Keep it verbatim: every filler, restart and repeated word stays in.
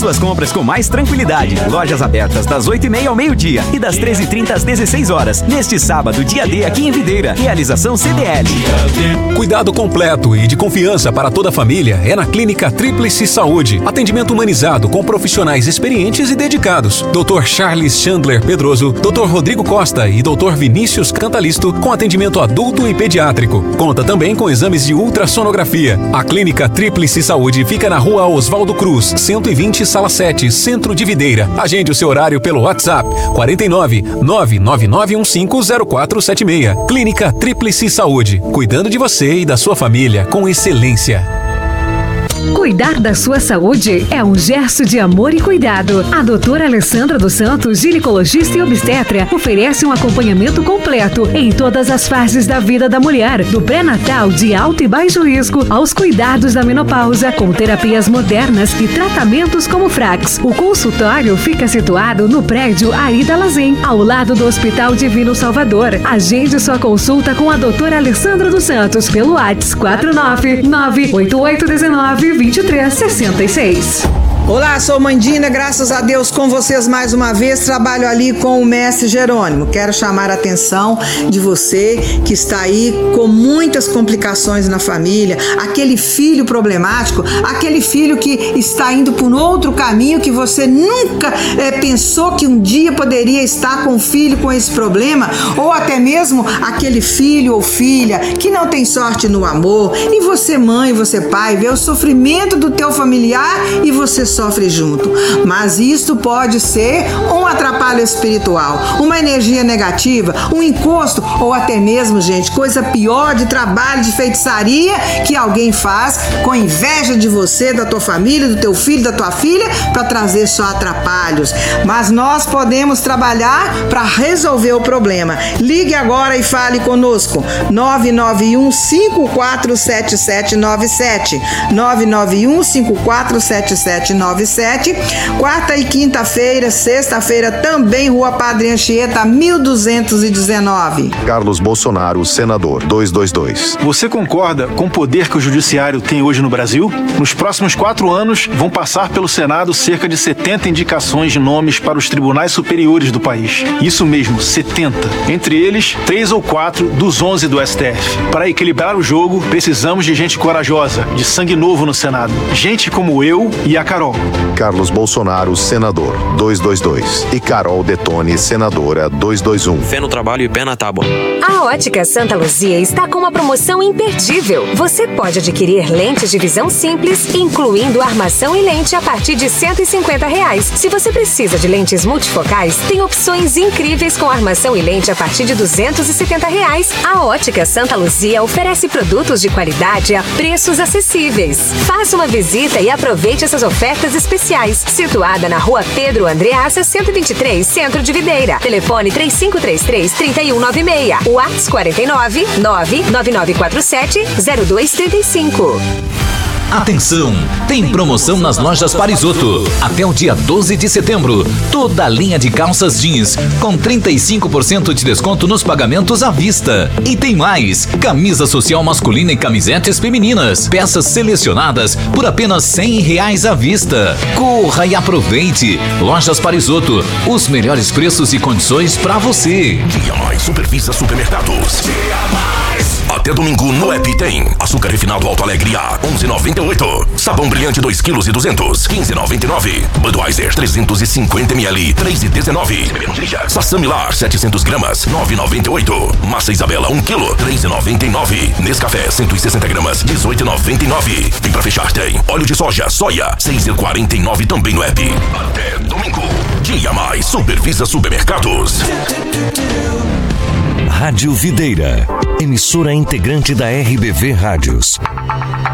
Suas compras com mais tranquilidade. Lojas abertas das oito e meia ao meio-dia e das treze e trinta às dezesseis horas. Neste sábado, dia D aqui em Videira. Realização C D L. Cuidado completo e de confiança para toda a família é na Clínica Tríplice Saúde. Atendimento humanizado com profissionais experientes e dedicados. doutor Charles Chandler Pedroso, doutor Rodrigo Costa e doutor Vinícius Cantalisto com atendimento adulto e pediátrico. Conta também com exames de ultrassonografia. A Clínica Tríplice Saúde fica na rua Oswaldo Cruz, cento e vinte, sala sete, Centro de Videira. Agende o seu horário pelo WhatsApp quarenta e nove, nove nove nove um cinco zero quatro sete seis. Clínica Tríplice Saúde, cuidando de você e da sua família com excelência. Cuidar da sua saúde é um gesto de amor e cuidado. A doutora Alessandra dos Santos, ginecologista e obstetra, oferece um acompanhamento completo em todas as fases da vida da mulher, do pré-natal de alto e baixo risco aos cuidados da menopausa, com terapias modernas e tratamentos como Frax. O consultório fica situado no prédio Aida Lazen, ao lado do Hospital Divino Salvador. Agende sua consulta com a doutora Alessandra dos Santos pelo WhatsApp quatro nove nove oito oito um nove vinte e três sessenta e seis. Olá, sou Mandina, graças a Deus com vocês mais uma vez, trabalho ali com o mestre Jerônimo. Quero chamar a atenção de você que está aí com muitas complicações na família, aquele filho problemático, aquele filho que está indo por outro caminho que você nunca é, pensou que um dia poderia estar com um filho com esse problema, ou até mesmo aquele filho ou filha que não tem sorte no amor, e você mãe, você pai, vê o sofrimento do teu familiar e você sofre junto. Mas isso pode ser um atrapalho espiritual, uma energia negativa, um encosto ou até mesmo, gente, coisa pior de trabalho de feitiçaria que alguém faz com inveja de você, da tua família, do teu filho, da tua filha, para trazer só atrapalhos. Mas nós podemos trabalhar para resolver o problema. Ligue agora e fale conosco. nove nove um cinco quatro sete sete nove sete nove nove um cinco quatro sete sete nove sete. Quarta e quinta-feira, sexta-feira também, Rua Padre Anchieta, mil duzentos e dezenove. Carlos Bolsonaro, senador, duzentos e vinte e dois. Você concorda com o poder que o judiciário tem hoje no Brasil? Nos próximos quatro anos, vão passar pelo Senado cerca de setenta indicações de nomes para os tribunais superiores do país. Isso mesmo, setenta. Entre eles, três ou quatro dos onze do S T F. Para equilibrar o jogo, precisamos de gente corajosa, de sangue novo no Senado. Gente como eu e a Carol. Carlos Bolsonaro, senador, duzentos e vinte e dois. E Carol Detone, senadora, duzentos e vinte e um. Fé no trabalho e pé na tábua. A Ótica Santa Luzia está com uma promoção imperdível. Você pode adquirir lentes de visão simples, incluindo armação e lente a partir de cento e cinquenta reais. Se você precisa de lentes multifocais, tem opções incríveis com armação e lente a partir de duzentos e setenta reais. A Ótica Santa Luzia oferece produtos de qualidade a preços acessíveis. Faça uma visita e aproveite essas ofertas especiais. Situada na Rua Pedro Andreassa, cento e vinte e três, Centro de Videira. Telefone três cinco três três, três um nove seis. WhatsApp quarenta e nove, nove nove nove quatro sete, zero dois três cinco. Atenção! Tem promoção nas lojas Parisotto. Até o dia doze de setembro. Toda a linha de calças jeans com trinta e cinco por cento de desconto nos pagamentos à vista. E tem mais! Camisa social masculina e camisetes femininas. Peças selecionadas por apenas cem reais à vista. Corra e aproveite! Lojas Parisotto. Os melhores preços e condições para você. Dia Mais Supervisa Supermercados. Dia Mais! Até domingo no app tem açúcar refinado Alto Alegre A, onze reais e noventa e oito centavos. Sabão brilhante dois quilos e duzentos, quinze reais e noventa e nove centavos. Budweiser trezentos e cinquenta mililitros, três reais e dezenove centavos. Sassamilar setecentos gramas, nove reais e noventa e oito centavos. Massa Isabela um quilo, três reais e noventa e nove centavos. Nescafé cento e sessenta gramas, dezoito reais e noventa e nove centavos. E pra fechar tem óleo de soja, soia, seis reais e quarenta e nove centavos também no app. Até domingo. Dia Mais Supervisa Supermercados. Rádio Videira, emissora integrante da R B V Rádios.